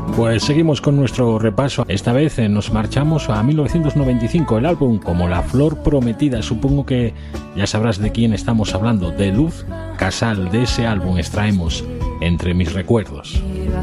Pues seguimos con nuestro repaso. Esta vez nos marchamos a 1995, el álbum Como la flor prometida. Supongo que ya sabrás de quién estamos hablando, de Luz Casal. De ese álbum extraemos Entre mis recuerdos.